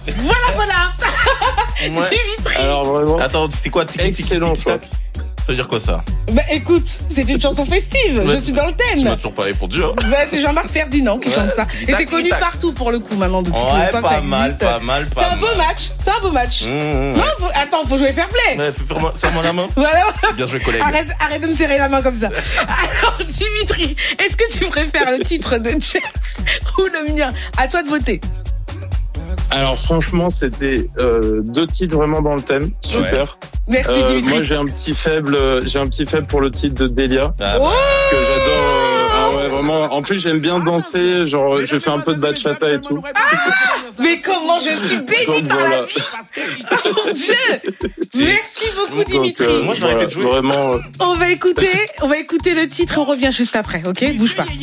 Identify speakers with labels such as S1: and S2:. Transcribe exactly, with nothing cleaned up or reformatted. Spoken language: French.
S1: Voilà, voilà.
S2: Ouais.
S1: Dimitri.
S3: Alors vraiment,
S2: Attends, c'est quoi tic, tic, tic,
S3: excellent
S2: tic,
S3: choix.
S2: tac. Ça veut dire quoi ça?
S1: Bah écoute, c'est une chanson festive.
S2: Ouais,
S1: Je suis dans le
S2: Tu m'as
S1: thème.
S2: toujours pas répondu. Hein.
S1: Bah, c'est Jean-Marc Ferdinand qui
S2: Ouais.
S1: chante ça. Et c'est
S2: Tac,
S1: connu
S2: tac.
S1: partout pour le coup maintenant depuis
S2: Ouais,
S1: longtemps que ça
S2: pas mal,
S1: existe.
S2: pas mal, pas
S1: C'est un
S2: mal.
S1: beau match. C'est un beau match.
S2: Mmh, mmh,
S1: Non,
S2: ouais.
S1: faut- attends, faut jouer fair play.
S2: Ouais, fais-moi, serre-moi la main.
S1: Voilà.
S2: Bien joué, collègue.
S1: Arrête, arrête de me serrer la main comme ça. Alors, Dimitri, est-ce que tu préfères le titre de James ou le mien? À toi de voter.
S3: Alors franchement, c'était euh, deux titres vraiment dans le thème, super.
S1: Merci
S3: Euh,
S1: Dimitri.
S3: moi j'ai un petit faible, euh, j'ai un petit faible pour le titre de Delia,
S2: Ah,
S1: Oh
S2: bah.
S3: parce que j'adore. euh, ah ouais, vraiment. En plus, j'aime bien danser, genre je fais un peu de bachata et tout.
S1: Mais comment je suis bénie
S3: Donc
S1: par
S3: voilà.
S1: la vie. Oh mon Dieu. Merci beaucoup
S3: Donc,
S1: Dimitri.
S3: euh,
S2: Moi, je vais
S3: voilà,
S2: arrêter de jouer.
S3: Vraiment. euh,
S1: On va écouter, on va écouter le titre et on revient juste après, ok? Bouge pas.